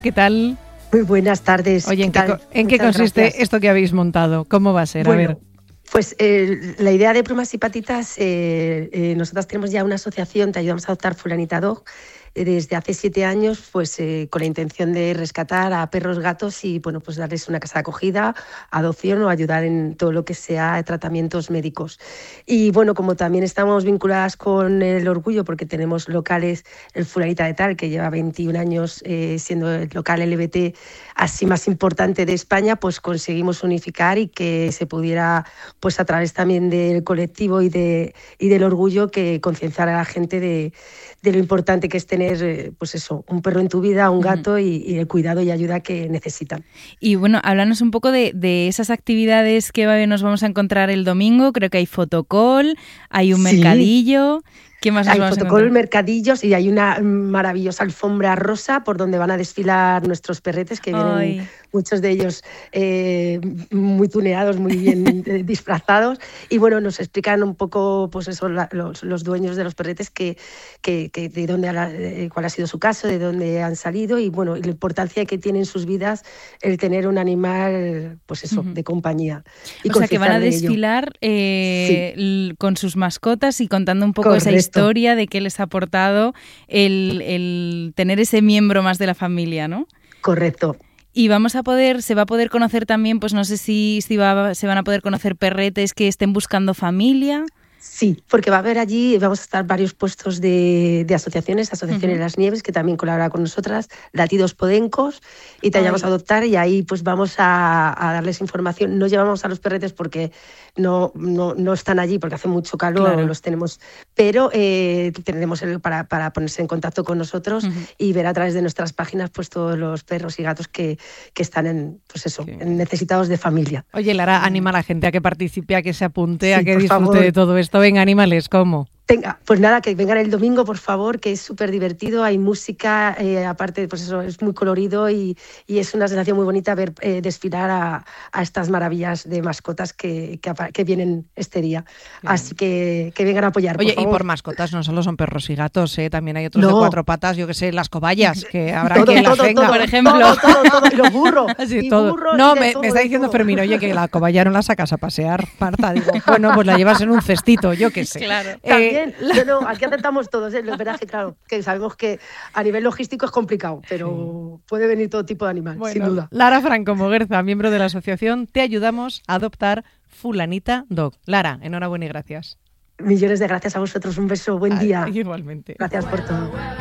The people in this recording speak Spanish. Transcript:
¿Qué tal? Muy buenas tardes. Oye, ¿en qué consiste esto que habéis montado? ¿Cómo va a ser? Bueno, a ver. Pues la idea de Plumas y Patitas, nosotras tenemos ya una asociación, Te Ayudamos a Adoptar Fulanita Dog, desde hace 7 años, pues con la intención de rescatar a perros, gatos y bueno, pues darles una casa de acogida, adopción o ayudar en todo lo que sea tratamientos médicos. Y bueno, como también estamos vinculadas con el orgullo, porque tenemos locales, el Fulanita de Tal, que lleva 21 años siendo el local LBT así más importante de España, pues conseguimos unificar y que se pudiera, pues a través también del colectivo y del orgullo, que concienciar a la gente de lo importante que es tener, pues eso, un perro en tu vida, un gato y el cuidado y ayuda que necesitan. Y bueno, háblanos un poco de esas actividades que nos vamos a encontrar el domingo. Creo que hay fotocall, hay un mercadillo. ¿Qué más nos vamos a encontrar? Hay fotocall, mercadillos y hay una maravillosa alfombra rosa por donde van a desfilar nuestros perretes, que vienen muchos de ellos muy tuneados, muy bien disfrazados. Y bueno, nos explican un poco, pues eso, los dueños de los perretes que de dónde cuál ha sido su caso, de dónde han salido y bueno, y la importancia que tiene en sus vidas el tener un animal, pues eso, de compañía. Y o sea, que van a desfilar con sus mascotas y contando un poco esa historia de qué les ha aportado el tener ese miembro más de la familia, ¿no? Correcto. Y se va a poder conocer también, pues no sé si se van a poder conocer perretes que estén buscando familia. Sí, porque va a haber allí, vamos a estar varios puestos de asociaciones, Asociaciones Las Nieves, que también colabora con nosotras, Latidos Podencos y Te Ayudamos a Adoptar, y ahí pues vamos a darles información. No llevamos a los perretes porque no están allí, porque hace mucho calor, los tenemos, pero tenemos para ponerse en contacto con nosotros y ver a través de nuestras páginas pues todos los perros y gatos que están necesitados de familia. Oye, Lara, anima a la gente a que participe, a que se apunte, a que disfrute de todo esto. Venga, animales, ¿cómo? Pues nada, que vengan el domingo, por favor, que es súper divertido, hay música, aparte, pues eso, es muy colorido y es una sensación muy bonita ver desfilar a estas maravillas de mascotas que vienen este día. Bien. Así que vengan a apoyar, Oye, por favor. Y por mascotas no solo son perros y gatos, también hay otros de 4 patas, yo que sé, las cobayas, que habrá quien las tenga, por ejemplo. Todo, y los burros. Sí, todo. No, me está diciendo Fermín, oye, que la cobaya no la sacas a pasear, Marta. Digo, bueno, pues la llevas en un cestito, yo qué sé. Claro. No, aquí aceptamos todos, es verdad que claro, que sabemos que a nivel logístico es complicado, pero puede venir todo tipo de animal, sin duda. Lara Franco Moguerza, miembro de la asociación Te Ayudamos a Adoptar Fulanita Dog. Lara, enhorabuena y gracias. Millones de gracias a vosotros, un beso, buen día. Igualmente. Gracias por todo.